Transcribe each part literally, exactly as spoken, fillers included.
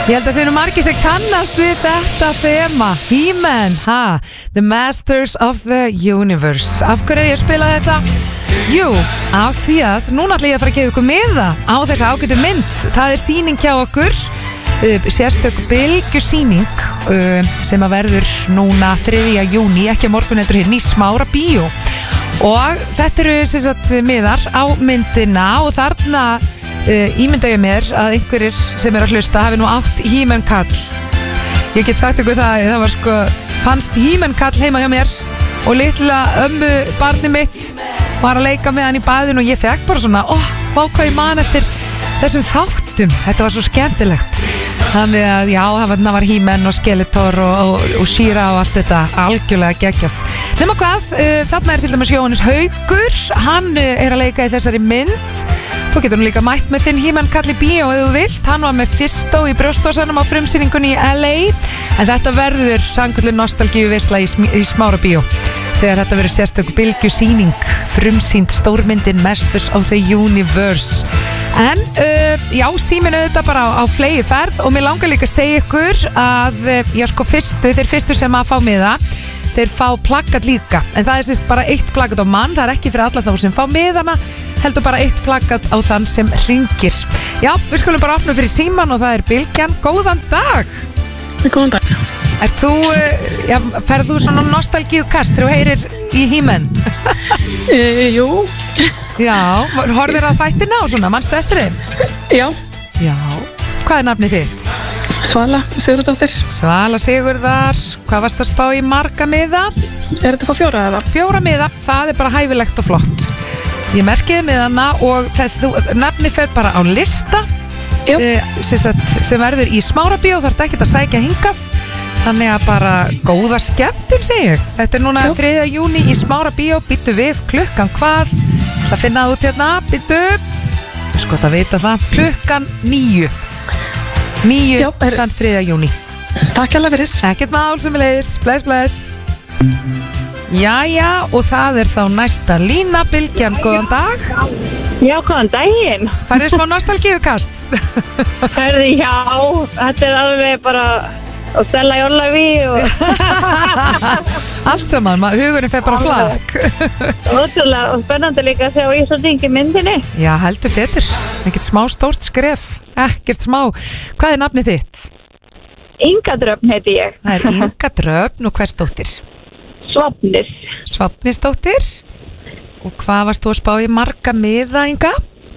Ég held að það séu margir sem kannast við þetta þema. He-Man, ha, The Masters of the Universe. Af hverju er ég að spila þetta? Jú, af því að núna ætla ég að fara að gefa ykkur miða á þessa ágætu mynd. Það er sýning hjá okkur, uh, sérstök bylgjusýning uh, sem að verður núna þriðja júní, ekki að morgun heldur hérna í Smára bíó. Og þetta eru sem sagt miðar á myndina og þarna Uh, ímynda ég mér að einhverjir sem er að hlusta hafi nú átt He-Man kall. Ég get sagt ykkur það, það var sko fannst He-Man kall heima hjá mér og litla ömmu barni mitt var að leika með hann í baðinu og ég fekk bara svona, ó, oh, hvað ég man eftir þessum þáttum, þetta var svo skemmtilegt. Þannig að já, það var He-Man og Skeletor og, og, og She-Ra og allt þetta algjörlega geggjað. Nefna hvað, uh, þarna er til dæmis Jóhannes Haukur, hann uh, er að leika í þessari mynd. Þú getur nú líka mætt með þinn He-Man kall í bíó ef þú vilt. Hann var með Fistó í brjóstvasanum á frumsýningunni í L A. En þetta verður sannkölluð nostalgíu veisla í, í Smára bíó. Þegar þetta verður sérstök bylgjusýning, frumsýnd stórmyndin Masters of the Universe. En uh, já, síminn auðvitað bara á, á flegi ferð og mér langar líka að segja ykkur að uh, já sko fyrstu, þeir fyrstu sem að fá miða, þeir fá plakkat líka. En það er sérst bara eitt plakkat á mann, það er ekki fyrir alla þá sem fá miðana, heldur bara eitt plakkat á þann sem hringir. Já, við skulum bara opna fyrir síman og það er Bylgjan. Góðan dag! Góðan dag. Ert þú, já, ferð þú svona nostalgíu kast þegar þú heyrir í He-Man? e, jú. Já, horfir að þættina og svona, manstu eftir þeim? Já. Já, hvað er nafnið þitt? Svala Sigurðardóttir. Svala Sigurðar, hvað varst að spá í marga miða? Er þetta fá fjóra eða? Fjóra miða, það er bara hæfilegt og flott. Ég merkiði miðana og það, nafni fer bara á lista uh, sem, sem verður í Smára bíó, þarf þetta ekkert að sækja hingað. Þannig að bara góða skemmtun, segi ég. Þetta er núna þriðja júní í Smára bíó, býttu við klukkan hvað? Það finna það út hérna, býttu, sko þetta vita það, klukkan níu. Níu, er... þann þriðja júní. Takk alveg fyrir. Ekkert mál sem er leiðis, bless, bless. Jæja, og það er þá næsta lína. Bylgjan, góðan dag. Já, góðan daginn. Færið smá nostalgíukast? Færið, já, þetta er alveg bara og Stella Jólaví og allt saman, hugurinn fer bara flakk. Ótrúlega og spennandi líka að sjá Íslandingi myndinni. Já, heldur betur. Ekkert smá stórt skref, ekkert smá. Hvað er nafnið þitt? Inga Dröfn heiti ég. Það er Inga Dröfn og hvers dóttir? Svafnis. Svafnisdóttir. Og hvað varst þú að spá í marga miða, Inga?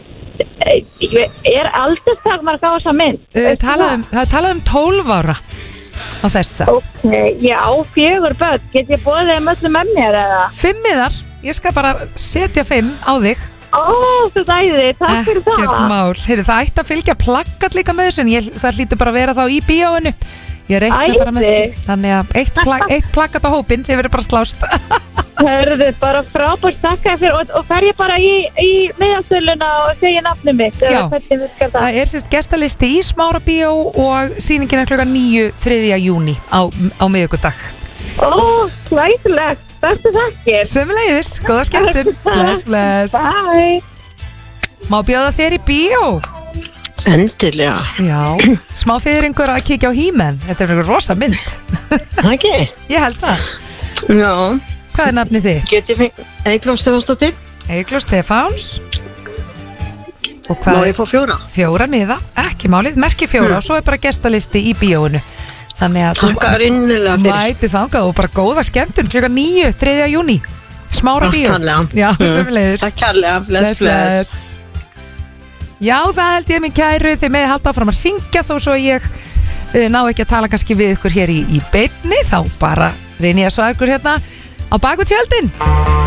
Ég er aldrei takmark á þessa mynd. Uh, talað um, það er talað um tólf ára á þessa. Ok, ég á fjögur börn. Get ég bóðið þeim öllum með mér eða? Fimm miðar. Ég skal bara setja fimm á þig. Ó, þetta æði, takk fyrir það. Ekkert mál. Heyrðu, það ætti að fylgja plakkat líka með þessu en ég, það hlýtur bara að vera þá í bíóinu. Ég reikna bara með því. Þannig að eitt, plak, eitt plakkat á hópinn, þið verður bara slást. Hörðu, bara frábært takk fyrir og, og fer ég bara í, í miðasöluna og segja nafnum mitt. Já, það? það er sérst gestalisti í Smára bíó og sýningin er klukkan níu þriðja júní á, á miðvikudag. Ó, hlæsilegt, bestu þakkir. Sömuleiðis, góða skemmtun. Bless, bless. Bye. Má bjóða þér í bíó? Endilega. Já, smá fyrir einhver að kíkja á He-Man. Þetta er einhver rosa mynd. Ok. Ég held það. Já. Hvað er nafnið þitt? Geti fengið Eygló Stefánsdóttir. Eygló Stefáns. Og hvað? Má ég fá fjóra? Fjóra miða, ekki málið, merki fjóra mm. og svo er bara gestalisti í bíóinu. Þannig að Takkar innilega fyrir. Mæti þangað og bara góða skemmtun klukkan níu þriðja júní. Smára bíó. Takk kærlega. Já, sömuleiðis. Takk kærlega, bless, bless. Já, það held ég mér kæru, þið með halda áfram að hringja þó svo ég uh, ná ekki að tala kannski við ykkur hér í, í beinni, þá bara reyni ég að svara ykkur hérna á baku tjöldin.